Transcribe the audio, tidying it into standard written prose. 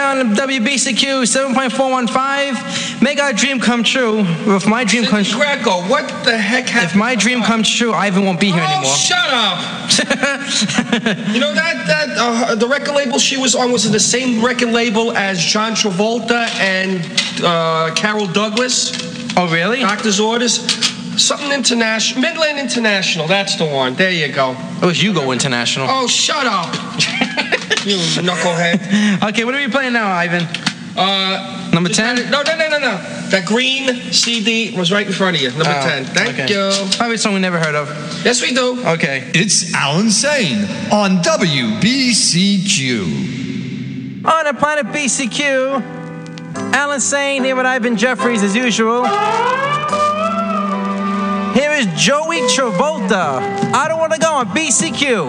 on WBCQ 7.415. Make our dream come true. If my dream comes true, Greco, what the heck happened? if my dream comes true, Ivan won't be here anymore. Shut up! You know that the record label she was on was in the same record label as John Travolta and Carol Douglas. Oh, really? Doctor's Orders. Something International. Midland International. That's the one. There you go. It was Hugo International. Oh, shut up. You knucklehead. Okay, what are we playing now, Ivan? Number 10? No. That green CD was right in front of you. Number 10. Thank you. Probably a song we never heard of. Yes, we do. Okay. It's Alan Sane on WBCQ. On the Planet BCQ, Alan Sane here with Ivan Jeffries as usual. Here is Joey Travolta. I don't want to go on BCQ.